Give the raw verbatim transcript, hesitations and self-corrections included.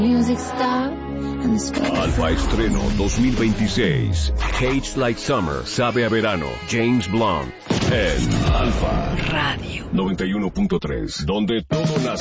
Music stop and the spell. Alfa Estreno dos mil veintiséis. Cage Like Summer, sabe a verano. James Blunt. En Alfa Radio noventa y uno punto tres, donde todo nace.